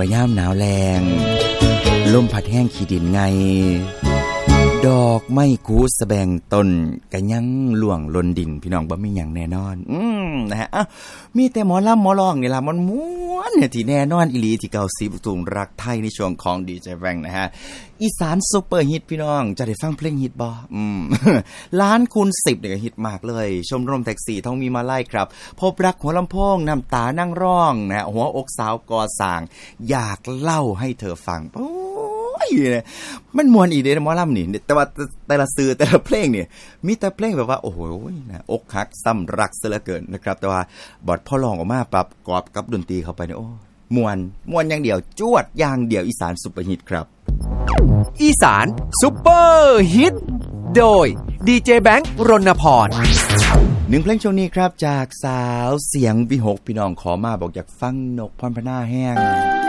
ว่ายามหนาวแรงลมพัดแห้งขี้ดินไงดอกไม้คูสะแบงต้นกะยังล่วงลนดินพี่น้องบ่มีหยังแน่นอนนะฮะมีแต่หมอลำหมอร้องนี่ล่ะมันม่วนเนี่ยที่แน่นอนอีหลีที่90ลูกทุ่งรักไทยในช่วงของดีเจแบงค์นะฮะอีสานซุปเปอร์ฮิตพี่น้องจะได้ฟังเพลงฮิตบ่ล้านคูณ10เนี่ยก็ฮิตมากเลยชมรมแท็กซี่ท้องมีมาไล่ครับพบรักหัวลำโพงน้ำตานั่งร้องนะฮะหัวอกสาวก่อสร้างอยากเล่าให้เธอฟังมันมวนอีเด้หมอลำนี่แต่ว่าแต่ละซื้อแต่ละเพลงนี่มีแต่เพลงแบบว่าโอ้โหนะอกหักซ้ำรักซะเหลือเกินนะครับแต่ว่าบอดพ่อลองออกมาปรับกอบกับดนตรีเข้าไปเนี่ยโอ้มวนอย่างเดียวจวดอย่างเดียวอีสานซุปเปอร์ฮิตครับอีสานซุปเปอร์ฮิตโดยดีเจแบงค์รณพรหนึ่งเพลงช่วงนี้ครับจากสาวเสียงวิหกพี่น้องขอมาบอกอยากฟังนกพรพนาแห้ง